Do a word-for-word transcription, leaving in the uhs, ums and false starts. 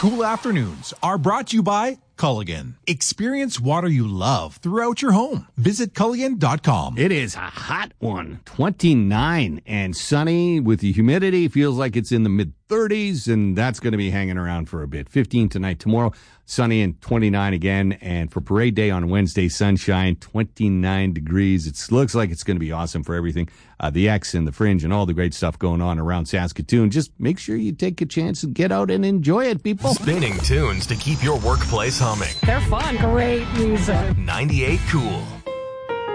cool afternoons are brought to you by Culligan. Experience water you love throughout your home. Visit Culligan dot com. It is a hot one, twenty-nine and sunny with the humidity. Feels like it's in the mid thirties, and that's going to be hanging around for a bit. fifteen tonight, tomorrow, sunny and twenty-nine again. And for parade day on Wednesday, sunshine, twenty-nine degrees. It looks like it's going to be awesome for everything. Uh, the X and the Fringe and all the great stuff going on around Saskatoon. Just make sure you take a chance and get out and enjoy it, people. Spinning tunes to keep your workplace humming. They're fun. Great music. ninety-eight Cool.